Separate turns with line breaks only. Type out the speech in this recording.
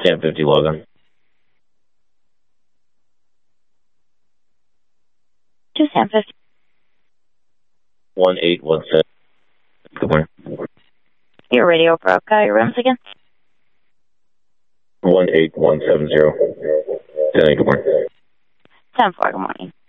1050 Logan.
21050.
1817. Good morning.
Your radio broke. Your rooms again?
18170. Good morning.
10-4, good morning.